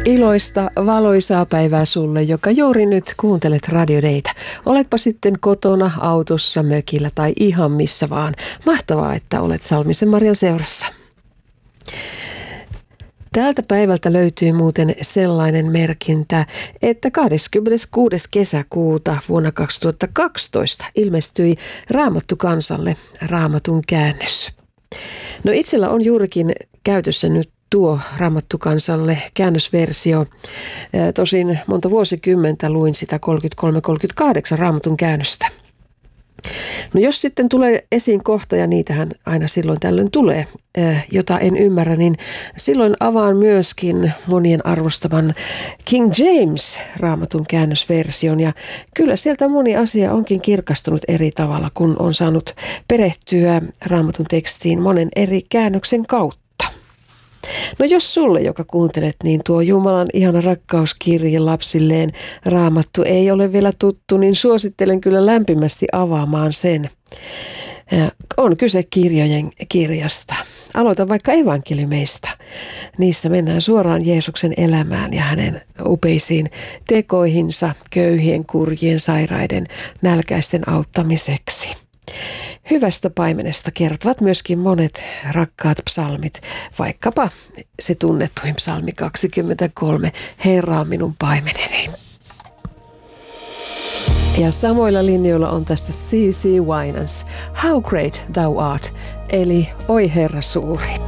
Iloista, valoisaa päivää sulle, joka juuri nyt kuuntelet Radio Daytä. Oletpa sitten kotona, autossa, mökillä tai ihan missä vaan. Mahtavaa, että olet Salmisen Marian seurassa. Tältä päivältä löytyy muuten sellainen merkintä, että 26. kesäkuuta vuonna 2012 ilmestyi Raamattu kansalle Raamatun käännös. No itsellä on juurikin käytössä nyt tuo Raamattu kansalle käännösversio. Tosin monta vuosikymmentä luin sitä 33-38 Raamatun käännöstä. No jos sitten tulee esiin kohta, ja niitähän aina silloin tällöin tulee, jota en ymmärrä, niin silloin avaan myöskin monien arvostaman King James Raamatun käännösversion. Ja kyllä sieltä moni asia onkin kirkastunut eri tavalla, kun on saanut perehtyä Raamatun tekstiin monen eri käännöksen kautta. No jos sulle, joka kuuntelet, niin tuo Jumalan ihana rakkauskirje lapsilleen Raamattu ei ole vielä tuttu, niin suosittelen kyllä lämpimästi avaamaan sen. On kyse kirjojen kirjasta. Aloita vaikka evankeliumeista. Niissä mennään suoraan Jeesuksen elämään ja hänen upeisiin tekoihinsa köyhien, kurjien, sairaiden, nälkäisten auttamiseksi. Hyvästä paimenesta kertovat myöskin monet rakkaat psalmit, vaikkapa se tunnettuin psalmi 23, Herra on minun paimeneni. Ja samoilla linjoilla on tässä C.C. Winans, How Great Thou Art, eli Oi Herra suuri.